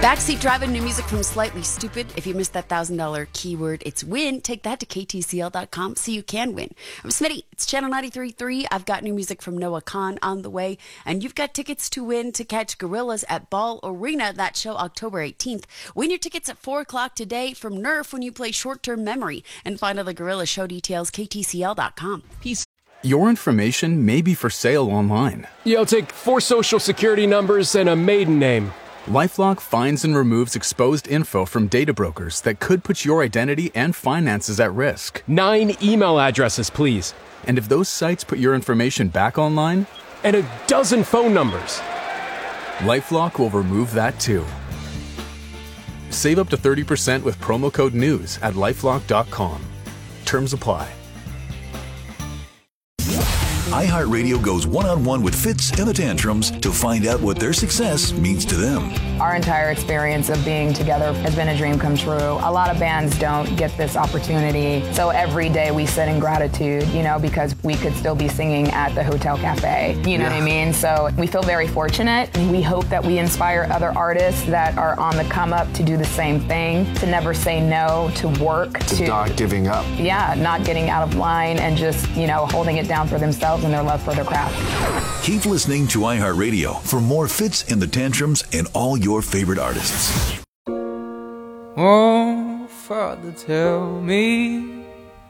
Backseat driving, new music from Slightly Stoopid. If you missed that $1,000 keyword, it's win. Take that to ktcl.com so you can win. I'm Smitty. It's Channel 93.3. I've got new music from Noah Khan on the way. And you've got tickets to win to catch Gorillaz at Ball Arena. That show October 18th. Win your tickets at 4 o'clock today from Nerf when you play Short-Term Memory. And find all the Gorillaz show details, ktcl.com. Peace. Your information may be for sale online. Yeah, I'll take 4 social security numbers and a maiden name. LifeLock finds and removes exposed info from data brokers that could put your identity and finances at risk. 9 email addresses, please. And if those sites put your information back online? And a dozen phone numbers. LifeLock will remove that too. Save up to 30% with promo code NEWS at LifeLock.com. Terms apply. iHeartRadio goes one-on-one with Fitz and the Tantrums to find out what their success means to them. Our entire experience of being together has been a dream come true. A lot of bands don't get this opportunity. So every day we sit in gratitude, because we could still be singing at the Hotel Cafe. You know what I mean? So we feel very fortunate. We hope that we inspire other artists that are on the come up to do the same thing, to never say no, to work, to not giving up. Yeah, not getting out of line and just, holding it down for themselves and their love for their craft. Keep listening to iHeartRadio for more Fitz and the Tantrums and all your favorite artists. Oh, Father, tell me